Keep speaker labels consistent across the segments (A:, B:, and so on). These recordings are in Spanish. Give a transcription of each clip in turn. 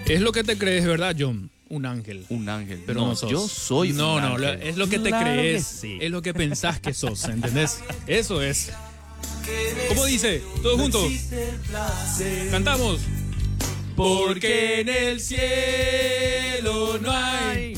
A: Es lo que te crees, ¿verdad, John? Un ángel.
B: Un ángel.
A: Pero
B: no,
A: no sos.
B: yo soy
A: No,
B: un
A: no,
B: ángel.
A: es lo que te
B: Claro
A: crees.
B: que sí.
A: Es lo que pensás que sos, ¿entendés? Eso es. ¿Cómo dice? Todos juntos. Cantamos. Porque en el cielo no hay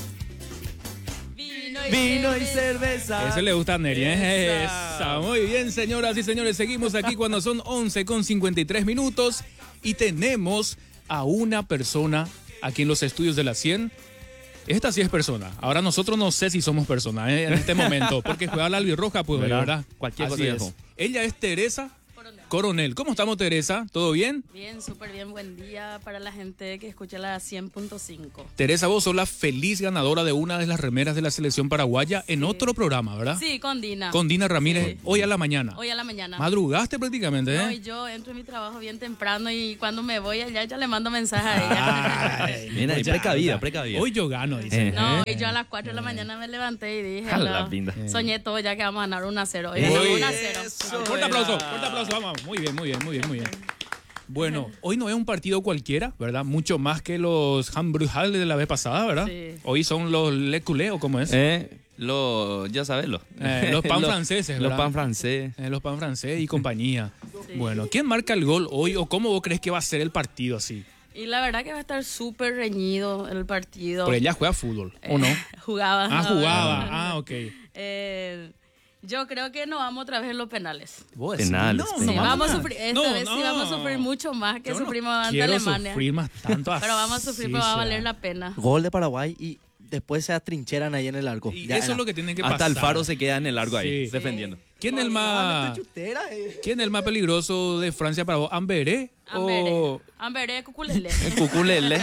B: Vino y cerveza.
A: Ese le gusta a Neri, ¿eh?
B: Esa.
A: Esa. Muy bien, señoras y señores. Seguimos aquí cuando son 11:53 minutos y tenemos a una persona aquí en los estudios de la 100. Esta sí es persona. Ahora nosotros no sé si somos personas en este momento, porque juega la albirroja, pues,
B: ¿Verdad?
A: ¿verdad?
B: Cualquier
A: Así
B: cosa
A: es.
B: dijo.
A: Ella es Teresa Coronel. ¿Cómo estamos, Teresa? ¿Todo bien?
C: Bien, súper bien. Buen día para la gente que escucha la 100.5.
A: Teresa, vos sos la feliz ganadora de una de las remeras de la selección paraguaya en otro programa, ¿verdad?
C: Sí, con Dina.
A: Con Dina Ramírez,
C: Sí.
A: hoy a la mañana.
C: Hoy a la mañana.
A: Madrugaste prácticamente,
C: No,
A: ¿eh?
C: y yo entro en mi trabajo bien temprano y cuando me voy allá ya le mando mensaje a ella.
A: Ay,
B: Mira,
A: pues
B: precavida, precavida.
A: Hoy yo gano, dice.
C: No, y yo a las 4 de la mañana me levanté y dije,
B: A la
C: no,
B: pinta.
C: soñé todo ya que vamos a ganar 1-0. Hoy
A: Muy
C: ganamos
A: bien.
C: 1-0.
A: Fuerte aplauso, vamos. Muy bien, muy bien, muy bien, muy bien. Bueno, hoy no es un partido cualquiera, ¿verdad? Mucho más que los Hamburg de la vez pasada, ¿verdad?
C: Sí.
A: Hoy son los Le Culé, ¿o cómo es?
B: Ya sabes,
A: Los pan franceses,
B: Los
A: ¿verdad?
B: pan francés.
A: Los pan francés y compañía.
C: Sí.
A: Bueno, ¿quién marca el gol hoy o cómo vos crees que va a ser el partido así?
C: Y la verdad que va a estar súper reñido el partido.
A: Porque ella juega fútbol, ¿o no?
C: Jugaba.
A: Ah,
C: no,
A: jugaba.
C: no.
A: Ah, ok.
C: Yo creo que nos vamos otra vez en los penales.
A: ¿Vos
B: Penales,
A: decís?
C: Sí,
B: No,
C: vamos a
A: mamá.
C: sufrir. Esta
A: No,
C: vez sí vamos a sufrir mucho más que
A: Yo no
C: sufrimos ante
A: quiero
C: Alemania.
A: sufrir más tanto así.
C: Pero vamos a sufrir, pero va a valer la pena.
D: Gol de Paraguay y después se atrincheran ahí en el arco.
A: Y
D: Ya
A: eso
D: era.
A: es lo que tiene que pasar.
B: Hasta el faro se queda en el largo ahí,
A: Sí.
B: defendiendo.
A: ¿Quién es el más,
D: Chutera,
A: quién es el más peligroso de Francia para vos? ¿Amberé o
C: Amberé, Cuculele.
B: El cuculele.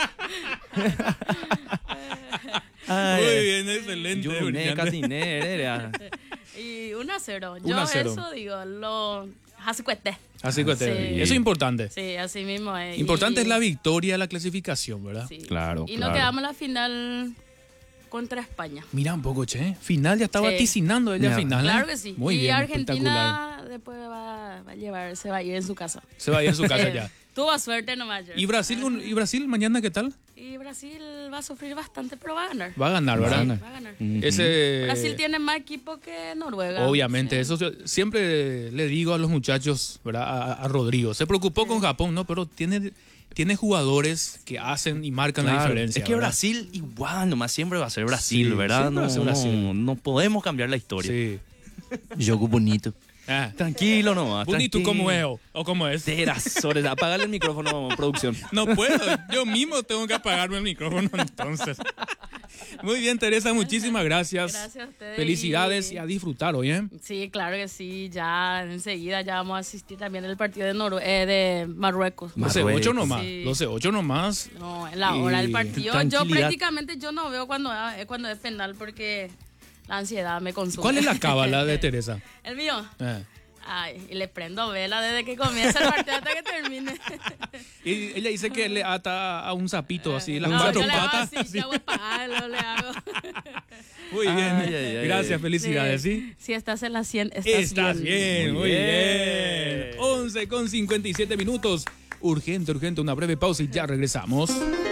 A: Muy bien, excelente.
B: Yuné,
A: brillante.
B: Catiné, Heredia.
C: Y 1-0.
A: 1-0.
C: Yo eso digo, lo Hasucuete.
A: Así que
C: Sí.
A: eso es importante.
C: Sí, así mismo es.
A: Importante
C: Y-
A: es la victoria, la clasificación, ¿verdad?
C: Sí.
B: Claro,
C: Y
B: claro.
C: nos quedamos en la final contra España.
A: Mira un poco, che. Final, ya estaba
C: Sí.
A: vaticinando ella
B: Ya.
A: final. ¿eh?
C: Claro que sí.
A: Muy
C: y
A: bien,
C: Argentina
A: espectacular.
C: después va a llevar, se va a ir en su casa.
A: Se va a ir a su casa ya.
C: Tuvo suerte nomás ayer.
A: ¿Y Brasil mañana qué tal?
C: Y Brasil va a sufrir bastante, pero va a ganar.
A: Va a ganar, ¿verdad?
C: Va a ganar.
A: Ese,
C: Brasil tiene más equipo que Noruega.
A: obviamente,
C: Sí.
A: eso siempre le digo a los muchachos, ¿verdad? A Rodrigo. Se preocupó con Japón, ¿no? Pero tiene jugadores que hacen y marcan la
B: Claro,
A: diferencia.
B: es que
A: ¿verdad?
B: Brasil igual, nomás siempre va a ser Brasil,
A: Sí,
B: ¿verdad?
A: siempre va a ser Brasil.
B: No podemos cambiar la historia.
A: Sí.
D: Jogo bonito.
A: Ah.
B: Tranquilo nomás.
A: Bonito
B: tranquilo.
A: como es, o cómo es.
B: Terazores, apagale el micrófono, producción.
A: No puedo, yo mismo tengo que apagarme el micrófono entonces. Muy bien, Teresa, muchísimas gracias.
C: Gracias a ustedes.
A: Felicidades y a disfrutar hoy, ¿eh?
C: Sí, claro que sí. Ya enseguida ya vamos a asistir también al partido de Marruecos.
A: 12-8 nomás,
C: Sí.
A: 12-8 nomás.
C: No, en la hora del
A: Y
C: partido. Yo
B: tranquilidad.
C: prácticamente yo no veo cuando es penal porque la ansiedad me consume.
A: ¿Cuál es la cábala de Teresa?
C: El mío.
A: Eh.
C: Ay, y le prendo vela desde que comienza el partido hasta que termine.
A: Y ella dice que le ata a un sapito así, las
C: No,
A: cuatro
C: yo le hago
A: patas.
C: así, yo hago palo, le hago.
A: Muy bien,
B: Ay, ay, ay,
A: gracias,
B: ay.
A: felicidades, ¿sí?
C: Si estás en la 100,
A: Estás bien, muy
B: Muy
A: bien.
B: bien.
A: 11:57 minutos. Urgente, una breve pausa y ya regresamos.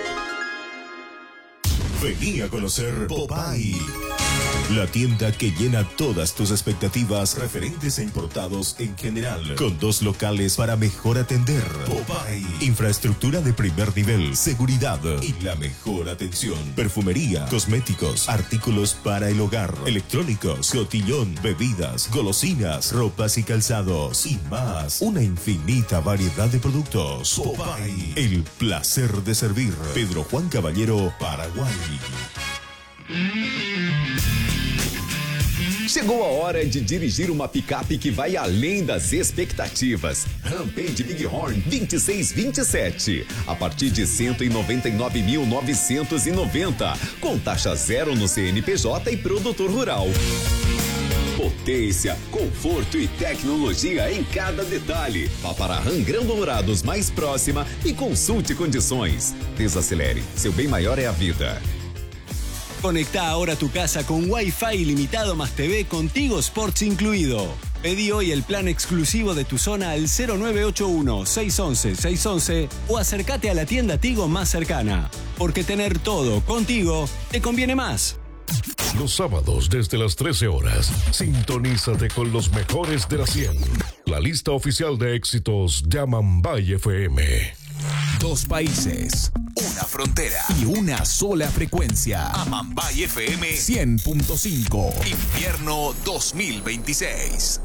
E: Vení a conocer Popeye, la tienda que llena todas tus expectativas referentes a importados en general, con 2 locales para mejor atender. Popeye, infraestructura de primer nivel, seguridad y la mejor atención. Perfumería, cosméticos, artículos para el hogar, electrónicos, cotillón, bebidas, golosinas, ropas y calzados y más. Una infinita variedad de productos. Popeye, el placer de servir. Pedro Juan Caballero, Paraguay.
F: Chegou a hora de dirigir uma picape que vai além das expectativas. Rampage Bighorn 2627. A partir de 199.990, com taxa zero no CNPJ e produtor rural. Potência, conforto e tecnologia em cada detalhe. Vá para Rangrão Dourados mais próxima e consulte condições. Desacelere, seu bem maior é a vida.
G: Conecta ahora tu casa con Wi-Fi ilimitado más TV con Tigo Sports incluido. Pedí hoy el plan exclusivo de tu zona al 0981-611-611 o acércate a la tienda Tigo más cercana. Porque tener todo contigo te conviene más.
H: Los sábados desde las 13 horas, sintonízate con los mejores de la 100. La lista oficial de éxitos de Amambay FM.
I: Dos países, una frontera y una sola frecuencia. Amambay FM 100.5. Invierno 2026.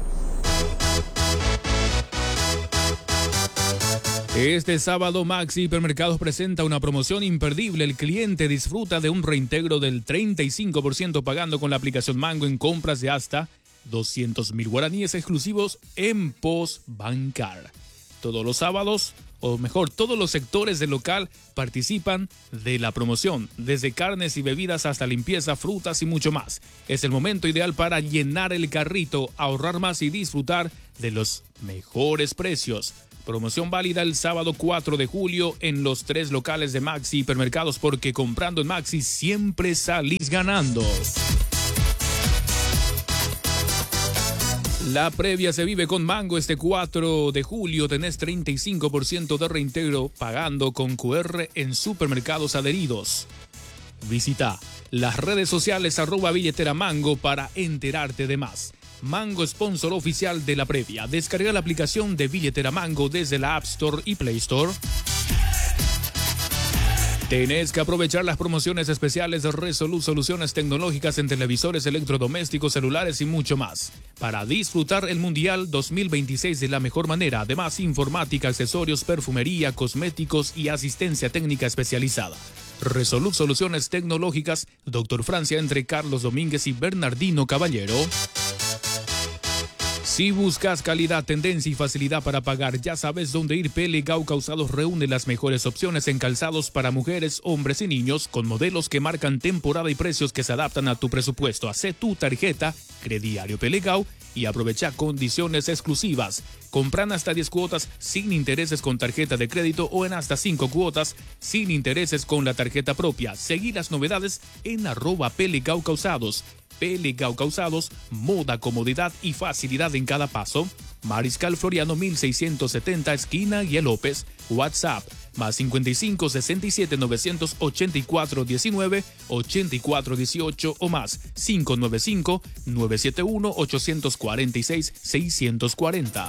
A: Este sábado Maxi Hipermercados presenta una promoción imperdible. El cliente disfruta de un reintegro del 35% pagando con la aplicación Mango en compras de hasta 200.000 guaraníes exclusivos en Postbancar. Todos los sábados, o mejor, todos los sectores del local participan de la promoción, desde carnes y bebidas hasta limpieza, frutas y mucho más. Es el momento ideal para llenar el carrito, ahorrar más y disfrutar de los mejores precios. Promoción válida el sábado 4 de julio en los 3 locales de Maxi Hipermercados, porque comprando en Maxi siempre salís ganando. La previa se vive con Mango este 4 de julio. Tenés 35% de reintegro pagando con QR en supermercados adheridos. Visita las redes sociales @billeteramango para enterarte de más. Mango, sponsor oficial de la previa. Descarga la aplicación de Billetera Mango desde la App Store y Play Store. Tenés que aprovechar las promociones especiales de Resolute Soluciones Tecnológicas en televisores, electrodomésticos, celulares y mucho más, para disfrutar el Mundial 2026 de la mejor manera. Además, informática, accesorios, perfumería, cosméticos y asistencia técnica especializada. Resolute Soluciones Tecnológicas, Dr. Francia, entre Carlos Domínguez y Bernardino Caballero. Si buscas calidad, tendencia y facilidad para pagar, ya sabes dónde ir. Pelegau Calzados reúne las mejores opciones en calzados para mujeres, hombres y niños, con modelos que marcan temporada y precios que se adaptan a tu presupuesto. Hacé tu tarjeta Crediario Pelegau y aprovecha condiciones exclusivas. Compran hasta 10 cuotas sin intereses con tarjeta de crédito o en hasta 5 cuotas sin intereses con la tarjeta propia. Seguí las novedades en @Pelegau Calzados. Pelegau Calzados, moda, comodidad y facilidad en cada paso. Mariscal Floriano 1670, esquina Guía López. WhatsApp +55 67 984 19 84 18 o +595 971 846 640.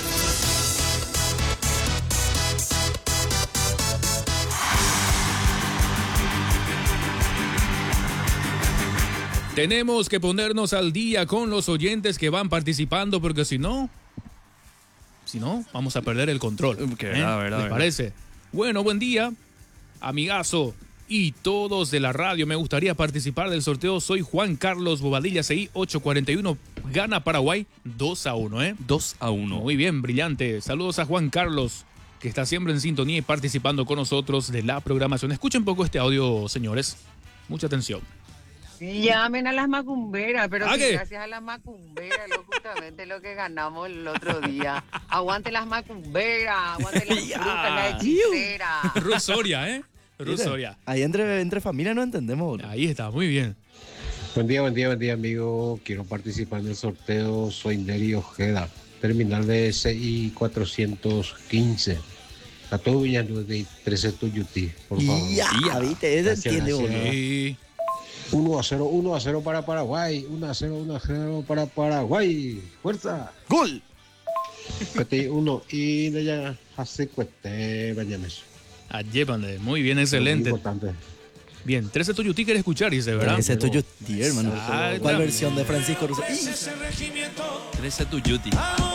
A: Tenemos que ponernos al día con los oyentes que van participando, porque si no, vamos a perder el control. ¿Les parece? Bueno, buen día, amigazo y todos de la radio. Me gustaría participar del sorteo. Soy Juan Carlos Bobadilla, CI 841. Gana Paraguay 2-1,
B: 2-1.
A: Muy bien, brillante. Saludos a Juan Carlos, que está siempre en sintonía y participando con nosotros de la programación. Escuchen un poco este audio, señores. Mucha atención.
J: Llamen a las macumberas, pero sí,
A: ¿qué?
J: gracias a las macumberas, justamente lo que ganamos el otro día. Aguante las macumberas, aguante las brujas, la hechicera.
A: Rusoria, Rusoria.
D: Ahí entre familia no entendemos, boludo.
A: Ahí está, muy bien.
K: Buen día, amigo. Quiero participar en el sorteo. Soy Neri Ojeda, terminal de CI 415. A todo Villanueva de 13 Tuyutí, por favor.
D: Ya, viste, eso entiende, boludo.
A: Sí.
K: 1-0 para Paraguay. 1-0 para Paraguay. ¡Fuerza!
D: ¡Gol!
K: Uno y de allá hace cueste, vayamos.
A: Allépande, muy bien, excelente.
K: Muy importante.
A: Bien, 13 Tuyutí quiere escuchar, dice, ¿verdad?
D: 13 Tuyutí, hermano. ¿Cuál versión de Francisco Russo?
B: 13 Tuyutí.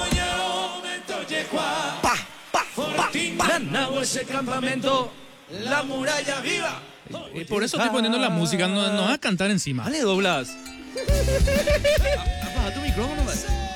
L: Ganamos ese campamento, la muralla viva.
A: Por eso estoy poniendo la música, no vas a cantar encima.
B: Dale, Doblas. Apaga tu micrófono,